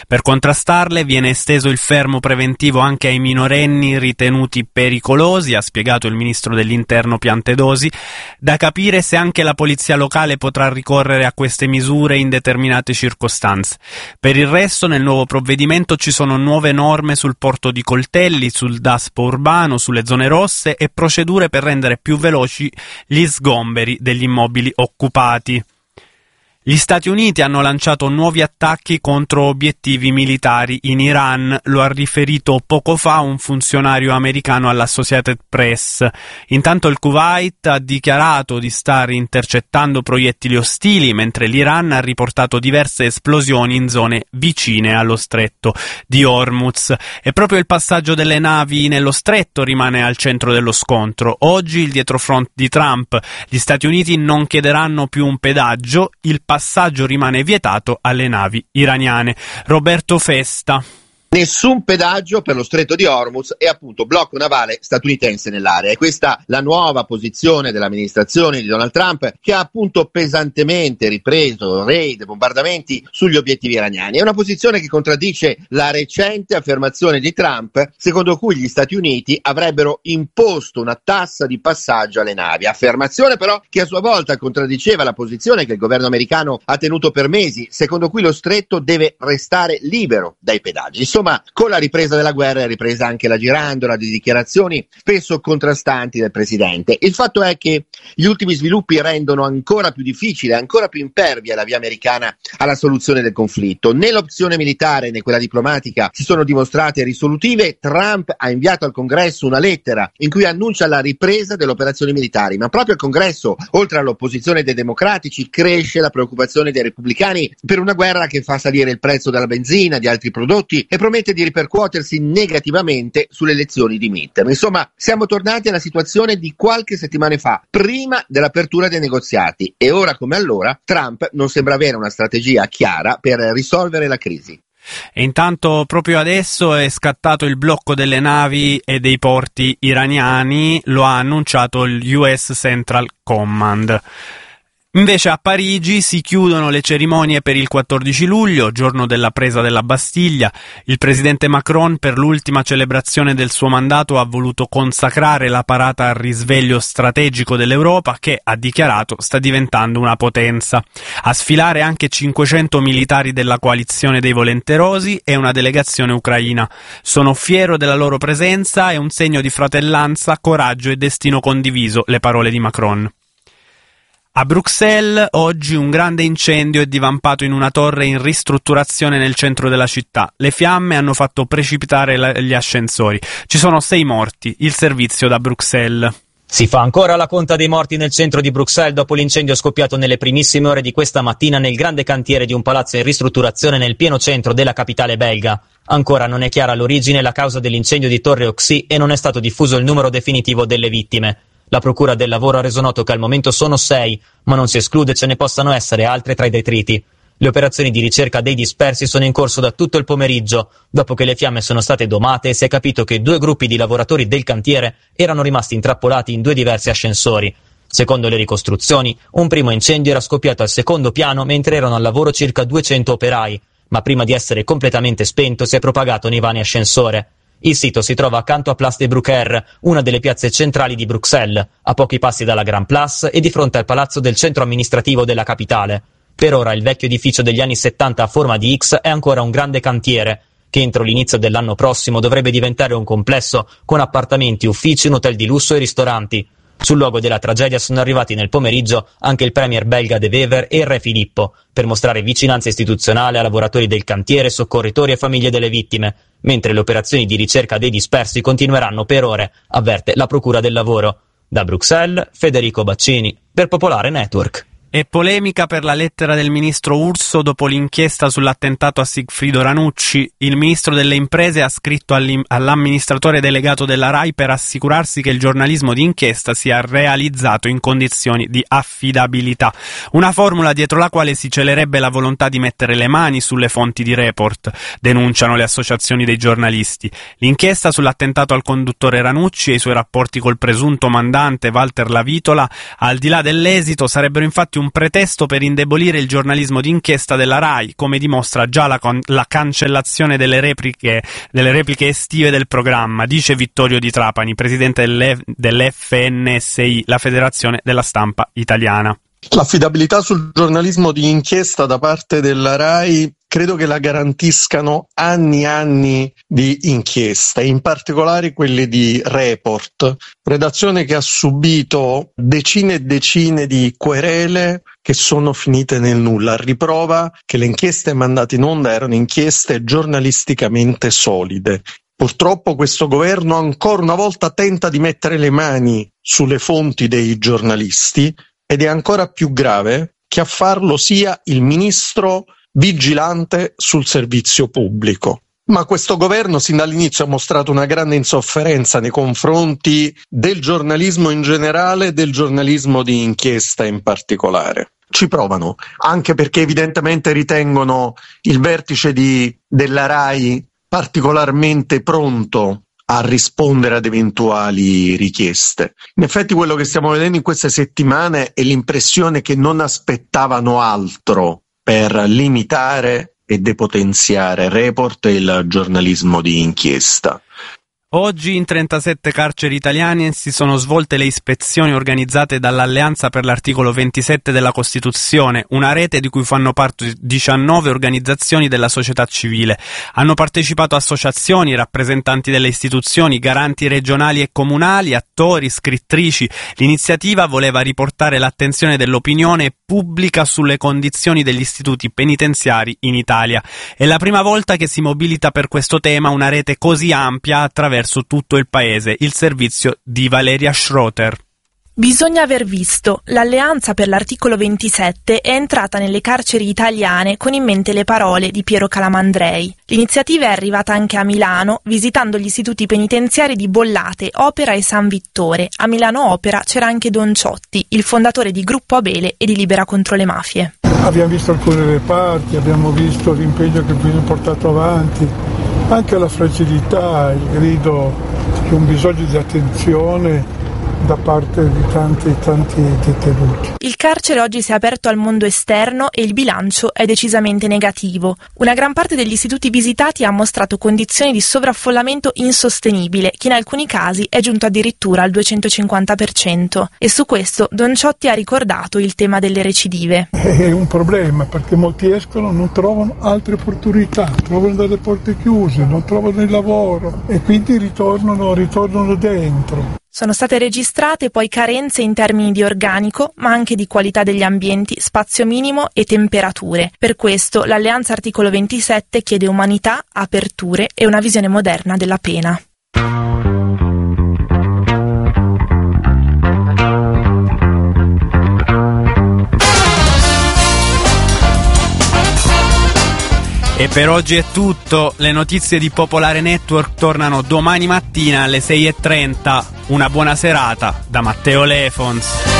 Per contrastarle viene esteso il fermo preventivo anche ai minorenni ritenuti pericolosi, ha spiegato il ministro dell'Interno Piantedosi. Da capire se anche la polizia locale potrà ricorrere a queste misure in determinate circostanze. Per il resto, nel nuovo provvedimento ci sono nuove norme sul porto di coltelli, sul DASPO urbano, sulle zone rosse e procedure per rendere più veloci gli sgomberi degli immobili occupati. Gli Stati Uniti hanno lanciato nuovi attacchi contro obiettivi militari in Iran, lo ha riferito poco fa un funzionario americano all'Associated Press. Intanto il Kuwait ha dichiarato di stare intercettando proiettili ostili, mentre l'Iran ha riportato diverse esplosioni in zone vicine allo stretto di Hormuz. E proprio il passaggio delle navi nello stretto rimane al centro dello scontro. Oggi il dietrofront di Trump: gli Stati Uniti non chiederanno più un pedaggio, il passaggio rimane vietato alle navi iraniane. Roberto Festa. Nessun pedaggio per lo stretto di Hormuz e appunto blocco navale statunitense nell'area. E questa la nuova posizione dell'amministrazione di Donald Trump, che ha appunto pesantemente ripreso raid e bombardamenti sugli obiettivi iraniani. È una posizione che contraddice la recente affermazione di Trump secondo cui gli Stati Uniti avrebbero imposto una tassa di passaggio alle navi. Affermazione però che a sua volta contraddiceva la posizione che il governo americano ha tenuto per mesi, secondo cui lo stretto deve restare libero dai pedaggi. Insomma, con la ripresa della guerra è ripresa anche la girandola di dichiarazioni spesso contrastanti del presidente. Il fatto è che gli ultimi sviluppi rendono ancora più difficile, ancora più impervia la via americana alla soluzione del conflitto. Né l'opzione militare né quella diplomatica si sono dimostrate risolutive. Trump ha inviato al Congresso una lettera in cui annuncia la ripresa delle operazioni militari, ma proprio al Congresso, oltre all'opposizione dei democratici, cresce la preoccupazione dei repubblicani per una guerra che fa salire il prezzo della benzina, di altri prodotti e promette di ripercuotersi negativamente sulle elezioni di midterm. Insomma, siamo tornati alla situazione di qualche settimana fa, prima dell'apertura dei negoziati, e ora come allora Trump non sembra avere una strategia chiara per risolvere la crisi. E intanto proprio adesso è scattato il blocco delle navi e dei porti iraniani, lo ha annunciato il US Central Command. Invece a Parigi si chiudono le cerimonie per il 14 luglio, giorno della presa della Bastiglia. Il presidente Macron, per l'ultima celebrazione del suo mandato, ha voluto consacrare la parata al risveglio strategico dell'Europa, che, ha dichiarato, sta diventando una potenza. A sfilare anche 500 militari della coalizione dei volenterosi e una delegazione ucraina. Sono fiero della loro presenza, è un segno di fratellanza, coraggio e destino condiviso, le parole di Macron. A Bruxelles oggi un grande incendio è divampato in una torre in ristrutturazione nel centro della città. Le fiamme hanno fatto precipitare gli ascensori. Ci sono 6 morti. Il servizio da Bruxelles. Si fa ancora la conta dei morti nel centro di Bruxelles dopo l'incendio scoppiato nelle primissime ore di questa mattina nel grande cantiere di un palazzo in ristrutturazione nel pieno centro della capitale belga. Ancora non è chiara l'origine e la causa dell'incendio di Torre Oxy e non è stato diffuso il numero definitivo delle vittime. La Procura del Lavoro ha reso noto che al momento sono 6, ma non si esclude ce ne possano essere altre tra i detriti. Le operazioni di ricerca dei dispersi sono in corso da tutto il pomeriggio, dopo che le fiamme sono state domate e si è capito che 2 gruppi di lavoratori del cantiere erano rimasti intrappolati in 2 diversi ascensori. Secondo le ricostruzioni, un primo incendio era scoppiato al secondo piano mentre erano al lavoro circa 200 operai, ma prima di essere completamente spento si è propagato nei vani ascensore. Il sito si trova accanto a Place de Brucker, una delle piazze centrali di Bruxelles, a pochi passi dalla Grand Place e di fronte al palazzo del centro amministrativo della capitale. Per ora il vecchio edificio degli anni 70 a forma di X è ancora un grande cantiere, che entro l'inizio dell'anno prossimo dovrebbe diventare un complesso con appartamenti, uffici, un hotel di lusso e ristoranti. Sul luogo della tragedia sono arrivati nel pomeriggio anche il premier belga De Wever e il re Filippo, per mostrare vicinanza istituzionale a lavoratori del cantiere, soccorritori e famiglie delle vittime, mentre le operazioni di ricerca dei dispersi continueranno per ore, avverte la Procura del Lavoro. Da Bruxelles, Federico Baccini, per Popolare Network. E polemica per la lettera del ministro Urso dopo l'inchiesta sull'attentato a Sigfrido Ranucci. Il ministro delle imprese ha scritto all'amministratore delegato della RAI per assicurarsi che il giornalismo di inchiesta sia realizzato in condizioni di affidabilità. Una formula dietro la quale si celerebbe la volontà di mettere le mani sulle fonti di report, denunciano le associazioni dei giornalisti. L'inchiesta sull'attentato al conduttore Ranucci e i suoi rapporti col presunto mandante Walter Lavitola, al di là dell'esito, sarebbero infatti un un pretesto per indebolire il giornalismo d'inchiesta della RAI, come dimostra già la cancellazione delle repliche estive del programma, dice Vittorio Di Trapani, presidente dell'FNSI, la Federazione della Stampa Italiana. L'affidabilità sul giornalismo di inchiesta da parte della RAI credo che la garantiscano anni di inchiesta, in particolare quelle di Report, redazione che ha subito decine e decine di querele che sono finite nel nulla, a riprova che le inchieste mandate in onda erano inchieste giornalisticamente solide. Purtroppo questo governo ancora una volta tenta di mettere le mani sulle fonti dei giornalisti, ed è ancora più grave che a farlo sia il ministro vigilante sul servizio pubblico. Ma questo governo sin dall'inizio ha mostrato una grande insofferenza nei confronti del giornalismo in generale e del giornalismo di inchiesta in particolare. Ci provano, anche perché evidentemente ritengono il vertice della RAI particolarmente pronto a rispondere ad eventuali richieste. In effetti quello che stiamo vedendo in queste settimane è l'impressione che non aspettavano altro per limitare e depotenziare Report e il giornalismo di inchiesta. Oggi in 37 carceri italiane si sono svolte le ispezioni organizzate dall'Alleanza per l'articolo 27 della Costituzione, una rete di cui fanno parte 19 organizzazioni della società civile. Hanno partecipato associazioni, rappresentanti delle istituzioni, garanti regionali e comunali, attori, scrittrici. L'iniziativa voleva riportare l'attenzione dell'opinione pubblica sulle condizioni degli istituti penitenziari in Italia. È la prima volta che si mobilita per questo tema una rete così ampia attraverso tutto il paese. Il servizio di Valeria Schroeter. Bisogna aver visto, l'Alleanza per l'articolo 27 è entrata nelle carceri italiane con in mente le parole di Piero Calamandrei. L'iniziativa è arrivata anche a Milano, visitando gli istituti penitenziari di Bollate, Opera e San Vittore. A Milano Opera c'era anche Don Ciotti, il fondatore di Gruppo Abele e di Libera contro le mafie. Abbiamo visto alcune reparti, abbiamo visto l'impegno che viene portato avanti, anche la fragilità, il grido di un bisogno di attenzione da parte di tanti detenuti. Il carcere oggi si è aperto al mondo esterno e il bilancio è decisamente negativo. Una gran parte degli istituti visitati ha mostrato condizioni di sovraffollamento insostenibile, che in alcuni casi è giunto addirittura al 250%. E su questo Don Ciotti ha ricordato il tema delle recidive. È un problema perché molti escono, non trovano altre opportunità, trovano delle porte chiuse, non trovano il lavoro e quindi ritornano dentro. Sono state registrate poi carenze in termini di organico, ma anche di qualità degli ambienti, spazio minimo e temperature. Per questo l'Alleanza Articolo 27 chiede umanità, aperture e una visione moderna della pena. E per oggi è tutto. Le notizie di Popolare Network tornano domani mattina alle 6:30. Una buona serata da Matteo Lefons.